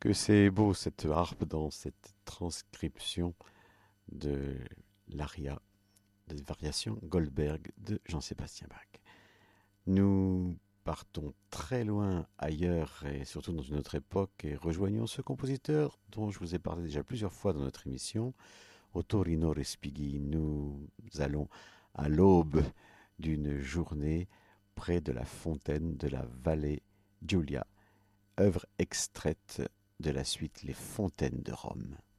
Que c'est beau cette harpe dans cette transcription de l'aria des variations Goldberg de Jean-Sébastien Bach. Nous partons très loin ailleurs et surtout dans une autre époque et rejoignons ce compositeur dont je vous ai parlé déjà plusieurs fois dans notre émission, Ottorino Respighi. Nous allons à l'aube d'une journée près de la fontaine de la Vallée Giulia, œuvre extraite de la suite Les Fontaines de Rome.